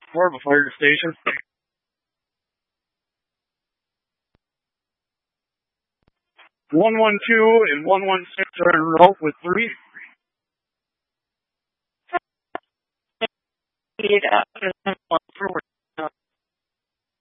More of a fire station. 112 and 116 are en route with 3.